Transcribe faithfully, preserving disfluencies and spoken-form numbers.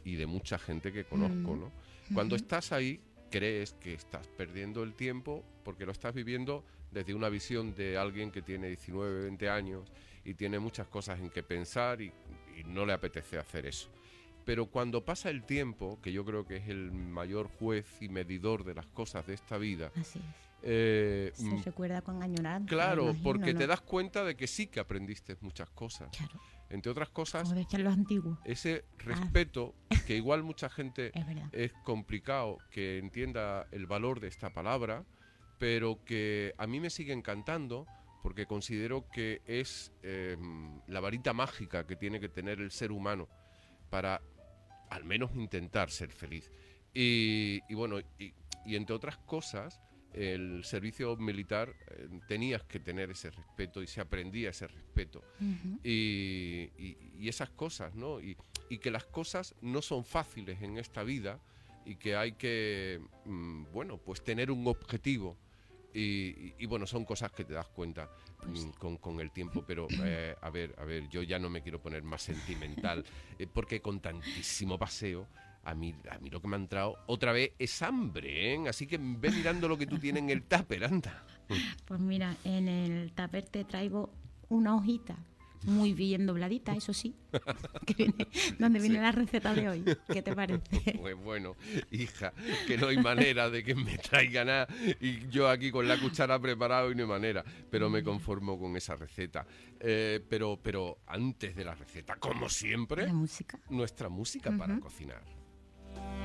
y de mucha gente que conozco, ¿no? Uh-huh. Cuando estás ahí, crees que estás perdiendo el tiempo porque lo estás viviendo desde una visión de alguien que tiene diecinueve, veinte años y tiene muchas cosas en que pensar y, y no le apetece hacer eso. Pero cuando pasa el tiempo, que yo creo que es el mayor juez y medidor de las cosas de esta vida, así es. Eh, Se recuerda con añoranza. Claro, imagino, porque ¿no? te das cuenta de que sí que aprendiste muchas cosas. Claro. Entre otras cosas, como decían los antiguos, ese respeto, ah. que igual mucha gente es, verdad. es complicado que entienda el valor de esta palabra, pero que a mí me sigue encantando porque considero que es eh, la varita mágica que tiene que tener el ser humano para al menos intentar ser feliz. Y, y bueno, y, y entre otras cosas, el servicio militar eh, tenías que tener ese respeto y se aprendía ese respeto. Uh-huh. y, y, y esas cosas, ¿no? Y, y que las cosas no son fáciles en esta vida y que hay que, mmm, bueno, pues tener un objetivo. Y, y, y bueno, son cosas que te das cuenta pues sí. con, con el tiempo, pero eh, a ver, a ver, yo ya no me quiero poner más sentimental, eh, porque con tantísimo paseo, a mí, a mí lo que me ha entrado otra vez es hambre, ¿eh? Así que ve mirando lo que tú tienes en el tupper, anda. Pues mira, en el tupper te traigo una hojita muy bien dobladita, eso sí, que viene, donde viene sí. la receta de hoy. ¿Qué te parece? Pues bueno, hija, que no hay manera de que me traiga nada y yo aquí con la cuchara preparado y no hay manera, pero me conformo con esa receta. Eh, pero, pero antes de la receta, como siempre, la música. nuestra música uh-huh. para cocinar.